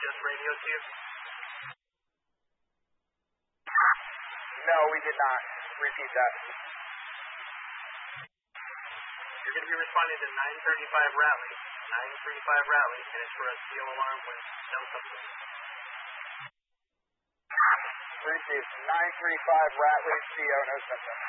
just radio to you? No, we did not. Repeat that. You're going to be responding to 935 Ratley. 935 Ratley, and it's for a steel alarm with no substance. Received 935 Ratley, CO, no symptoms.